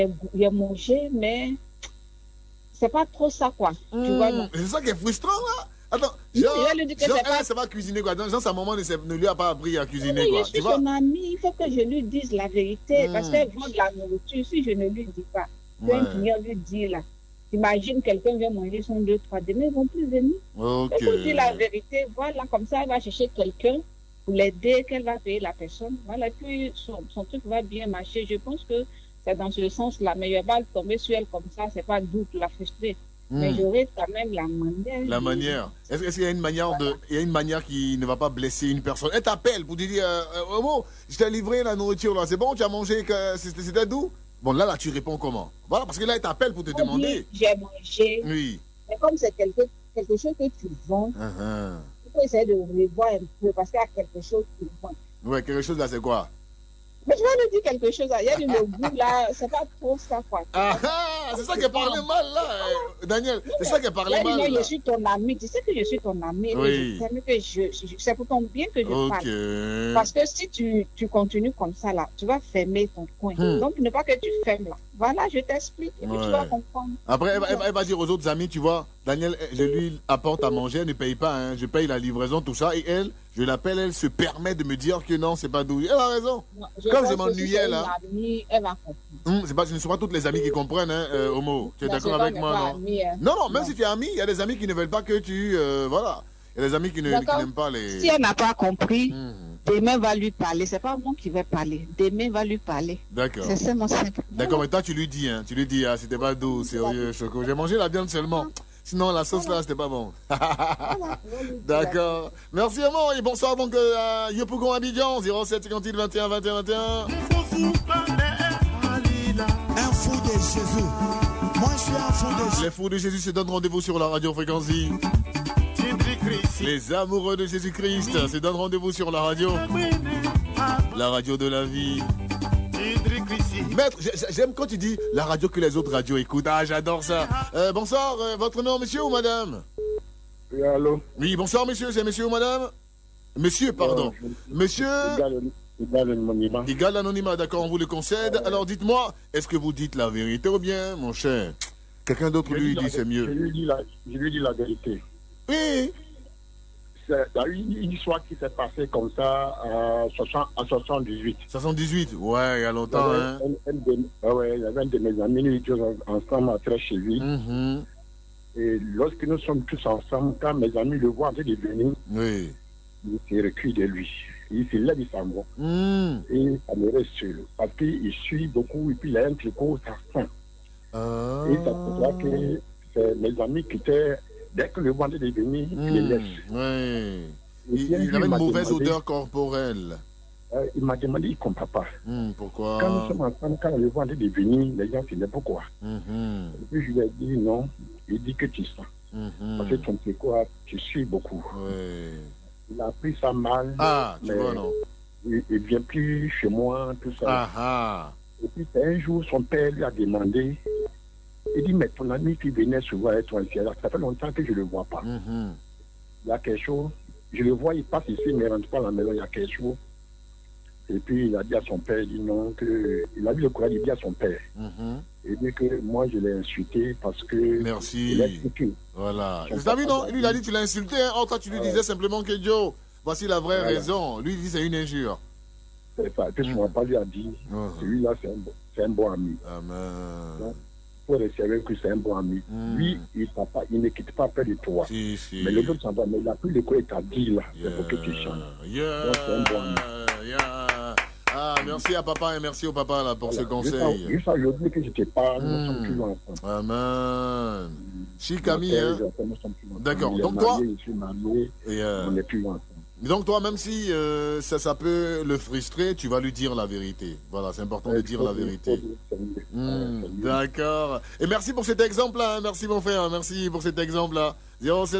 J'ai mangé, mais c'est pas trop ça, quoi. Tu vois, non. C'est ça qui est frustrant, là. Attends, Oui, genre, je lui dis que genre c'est pas. elle, ça va cuisiner, quoi. Genre, sa maman ne lui a pas appris à cuisiner, Mais je quoi. Tu suis vois? son amie, il faut que je lui dise la vérité, parce qu'elle vend de la nourriture. Si je ne lui dis pas, je vais Ouais. finir lui dire là. T'imagines, quelqu'un vient manger son 2, 3, demain, ils vont plus venir. Ok. Il faut dire la vérité, voilà, comme ça, elle va chercher quelqu'un pour l'aider, qu'elle va payer la personne. Voilà, et puis son truc va bien marcher. Je pense que c'est dans ce sens-là, mais je vais pas tomber sur elle comme ça, c'est pas doux pour la frustrer. Mais j'aurai quand même la manière. La manière. Est-ce qu'il y a une manière il y a une manière qui ne va pas blesser une personne? Elle t'appelle pour te dire, Homo, je t'ai livré la nourriture là, c'est bon, tu as mangé, c'était doux? Bon, là, tu réponds comment? Voilà, parce que là, elle t'appelle pour te demander. J'ai mangé. Oui. Mais comme c'est quelque chose que tu vends, il faut essayer de revoir un peu parce qu'il y a quelque chose que tu vends. Ouais, quelque chose là, c'est quoi? Mais je vais lui dire quelque chose. Il y a du le goût là, c'est pas trop ça, quoi. C'est ça qui est parlé mal là, Daniel. C'est ça qui est parlé mal. Je suis ton ami. Tu sais que je suis ton ami. Oui. C'est pour ton bien que je parle. Parce que si tu continues comme ça là, tu vas fermer ton coin. Donc, ne pas que tu fermes là. Voilà, je t'explique. Et puis tu vas comprendre. Après, elle va dire aux autres amis, tu vois, Daniel, je lui apporte à manger, elle ne paye pas, hein, je paye la livraison, tout ça. Et elle, je l'appelle, elle se permet de me dire que non, c'est pas doux. Elle a raison. Comme je m'ennuyais là. Elle va comprendre. Ce ne sont pas toutes les amies qui comprennent, hein, Homo. Tu es d'accord avec moi, non? Non, même si tu es ami, il y a des amis qui ne veulent pas que tu. Voilà. Il y a des amis qui n'aiment pas les. Si elle n'a pas compris, demain va lui parler. C'est pas moi qui vais parler. Demain va lui parler. D'accord. C'est ça mon simple. D'accord, mais toi tu lui dis, hein. Tu lui dis, c'était pas doux, sérieux, Choco. J'ai mangé la viande seulement. Sinon, la sauce là, c'était pas bon. D'accord. Merci, Homo. Et bonsoir donc Yopougon Abidjan, 07 58 21 21 21. Un fou de Jésus. Moi, je suis un fou de Jésus. Les fous de Jésus se donnent rendez-vous sur la radio fréquency. Les amoureux de Jésus-Christ se donnent rendez-vous sur la radio de la vie. Maître, j'aime quand tu dis la radio que les autres radios écoutent. Ah, j'adore ça. Bonsoir, votre nom, monsieur ou madame? Oui, allô? Oui, bonsoir, monsieur, c'est monsieur ou madame? Monsieur, pardon. Monsieur... Égal anonymat. Égal anonymat, d'accord, on vous le concède. Alors dites-moi, est-ce que vous dites la vérité ou bien, mon cher? Quelqu'un d'autre lui dit c'est mieux. Je lui dis la vérité. Oui. Il y a eu une histoire qui s'est passée comme ça à 78. 78, ouais, il y a longtemps. Il y avait un de mes amis, nous étions ensemble à très chez lui. Et lorsque nous sommes tous ensemble, quand mes amis le voient en train de venir, oui, il se recule de lui. Il se lève, il s'en va. Et ça me reste seul. Parce qu'il suit beaucoup et puis il a un tricot, ça sent. Et ça se voit que c'est mes amis qui étaient. Dès que le vendait de venir, il les laisse. Oui. Il avait une mauvaise odeur corporelle. Il m'a demandé, il ne comprend pas. Pourquoi? Quand nous sommes ensemble, quand le vendait de venir, les gens se disaient pourquoi. Et puis je lui ai dit non. Il dit que tu sens. Parce que ton tricot, tu suis beaucoup. Oui. Il a pris ça mal. Ah, tu vois, non? Il ne vient plus chez moi, tout ça. Et puis un jour, son père lui a demandé. Il dit, mais ton ami qui venait souvent avec toi ici, ça fait longtemps que je ne le vois pas. Il y a quelque chose. Je le vois, il passe ici, mais il ne rentre pas à la maison, il y a quelque chose. Et puis il a dit à son père, il dit non, il a eu le courage, il dit à son père. Il dit que moi je l'ai insulté parce que. Merci. Il a expliqué. Voilà. Vous avez vu, non? Lui, il a dit, tu l'as insulté. Hein? Or, toi, tu lui disais simplement que Joe, voici la vraie raison. Lui, il dit, c'est une injure. C'est ça. Que son papa lui a dit, celui-là, c'est un bon ami. Amen. Donc, pour recevoir que c'est un bon ami. Lui, il ne quitte pas près de toi. Si. Mais le autre s'en va, mais il a plus le quoi établi là. C'est pour que tu changes. Donc, c'est un bon ami. Ah, merci à papa et merci au papa là, pour ce conseil. Juste aujourd'hui que je te parle, nous sommes toujours ensemble. Amen. Chic ami, hein? D'accord. Donc toi, je suis marié, on n'est plus ensemble. Donc toi, même si ça peut le frustrer, tu vas lui dire la vérité. Voilà, c'est important de dire la vérité. D'accord. Et merci pour cet exemple-là. Merci mon frère. Merci pour cet exemple-là. 07